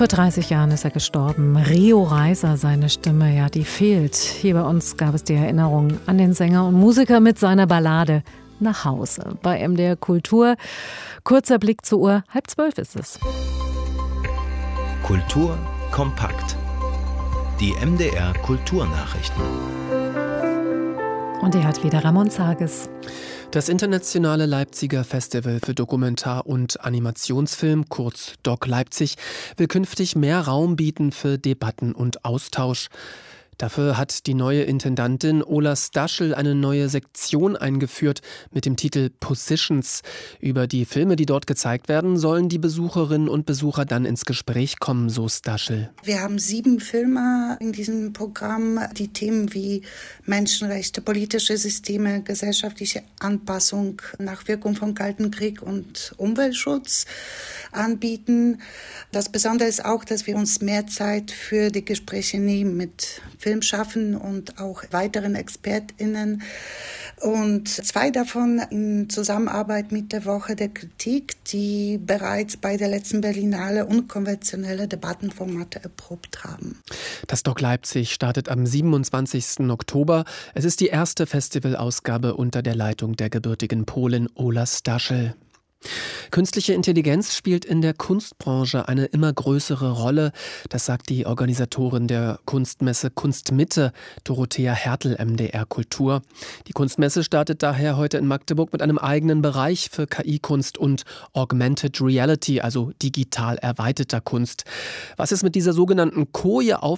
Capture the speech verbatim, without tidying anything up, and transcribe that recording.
Vor dreißig Jahren ist er gestorben. Rio Reiser, seine Stimme, ja, die fehlt. Hier bei uns gab es die Erinnerung an den Sänger und Musiker mit seiner Ballade Nach Hause. Bei M D R Kultur. Kurzer Blick zur Uhr. Halb zwölf ist es. Kultur kompakt. Die M D R Kulturnachrichten. Und er hat wieder Ramon Zages. Das internationale Leipziger Festival für Dokumentar- und Animationsfilm, kurz Doc Leipzig, will künftig mehr Raum bieten für Debatten und Austausch. Dafür hat die neue Intendantin Ola Staschel eine neue Sektion eingeführt mit dem Titel Positions. Über die Filme, die dort gezeigt werden, sollen die Besucherinnen und Besucher dann ins Gespräch kommen, so Staschel. Wir haben sieben Filme in diesem Programm, die Themen wie Menschenrechte, politische Systeme, gesellschaftliche Anpassung, Nachwirkung vom Kalten Krieg und Umweltschutz anbieten. Das Besondere ist auch, dass wir uns mehr Zeit für die Gespräche nehmen mit Filmschaffenden und auch weiteren ExpertInnen. Und zwei davon in Zusammenarbeit mit der Woche der Kritik, die bereits bei der letzten Berlinale unkonventionelle Debattenformate erprobt haben. Das Doc Leipzig startet am siebenundzwanzigsten Oktober. Es ist die erste Festivalausgabe unter der Leitung der gebürtigen Polin Ola Staschel. Künstliche Intelligenz spielt in der Kunstbranche eine immer größere Rolle. Das sagt die Organisatorin der Kunstmesse Kunstmitte, Dorothea Hertel, M D R Kultur. Die Kunstmesse startet daher heute in Magdeburg mit einem eigenen Bereich für K I-Kunst und Augmented Reality, also digital erweiterter Kunst. Was es mit dieser sogenannten Koje auf